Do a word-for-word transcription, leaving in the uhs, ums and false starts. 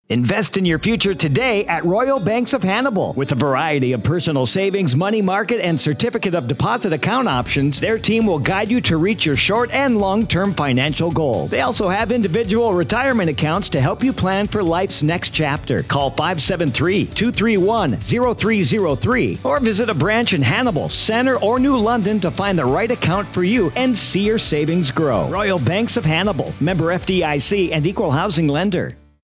Invest in your future today at Royal Banks of Hannibal. With a variety of personal savings, money market, and certificate of deposit account options, their team will guide you to reach your short and long-term financial goals. They also have individual retirement accounts to help you plan for life's next chapter. Call five seven three, two three one, zero three zero three or visit a branch in Hannibal, Center, or New London to find the right account for you and see your savings grow. Royal Banks of Hannibal, member F D I C and equal housing lender.